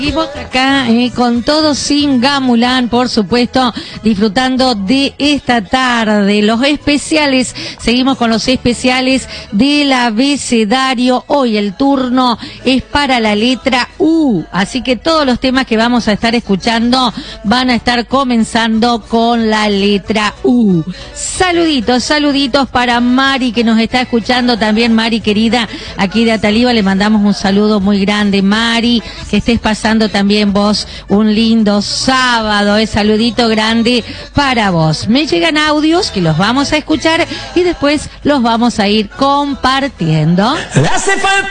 Seguimos acá con todo sin Gamulán, por supuesto, disfrutando de esta tarde. Los especiales, seguimos con los especiales del abecedario. Hoy el turno es para la letra U, así que todos los temas que vamos a estar escuchando van a estar comenzando con la letra U. Saluditos, saluditos para Mari que nos está escuchando también, Mari querida, aquí de Ataliva, le mandamos un saludo muy grande, Mari, que estés pasando también vos un lindo sábado, saludito grande para vos. Me llegan audios que los vamos a escuchar y después los vamos a ir compartiendo. Le hace falta